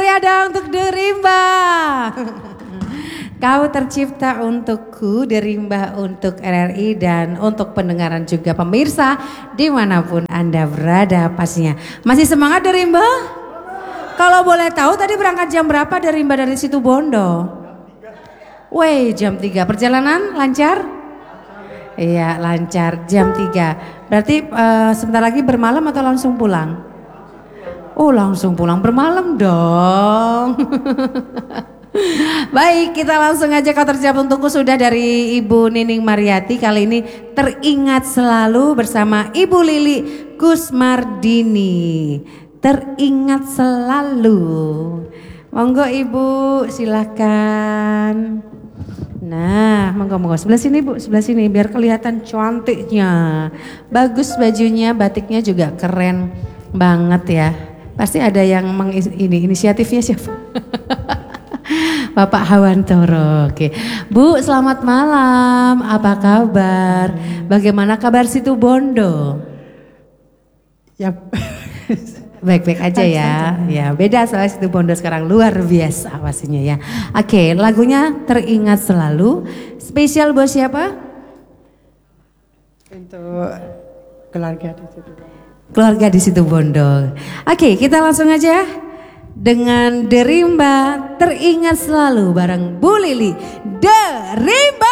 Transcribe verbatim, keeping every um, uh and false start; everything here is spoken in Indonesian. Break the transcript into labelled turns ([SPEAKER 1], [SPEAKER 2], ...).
[SPEAKER 1] meriah dong untuk Derimba. Kau tercipta untukku, Derimba untuk R R I dan untuk pendengaran juga pemirsa dimanapun Anda berada pastinya. Masih semangat Derimba? Kalau boleh tahu tadi berangkat jam berapa Derimba dari Situbondo? Weh jam tiga, perjalanan lancar? Iya lancar jam tiga. Berarti uh, sebentar lagi bermalam atau langsung pulang? Oh langsung pulang bermalam dong. Baik, kita langsung aja kau terjawab untukku sudah dari Ibu Nining Mariati. Kali ini teringat selalu bersama Ibu Lili Kusmardini. Teringat selalu. Monggo Ibu, silakan. Nah, monggo monggo sebelah sini Bu, sebelah sini biar kelihatan cantiknya. Bagus bajunya, batiknya juga keren banget ya. Pasti ada yang meng ini inisiatifnya siapa? Bapak Hawantoro. Oke. Bu, selamat malam. Apa kabar? Bagaimana kabar Situbondo?
[SPEAKER 2] Ya.
[SPEAKER 1] Baik-baik aja ya. Ya, beda soal Situbondo sekarang luar biasa pastinya ya. Oke, lagunya teringat selalu. Spesial buat siapa?
[SPEAKER 2] Untuk keluarga di Situbondo.
[SPEAKER 1] Keluarga di Situbondo. Oke, kita langsung aja. Dengan Derimba teringat selalu bareng Bu Lili. Derimba.